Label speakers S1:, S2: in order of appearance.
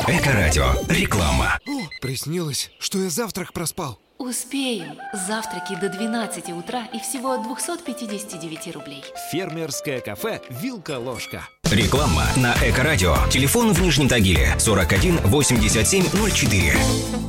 S1: Эко-радио. Реклама.
S2: О, приснилось, что я завтрак проспал.
S3: Успеем. Завтраки до 12 утра и всего от 259 рублей.
S2: Фермерское кафе «Вилка-ложка».
S1: Реклама на Эко-радио. Телефон в Нижнем Тагиле 41 87 04.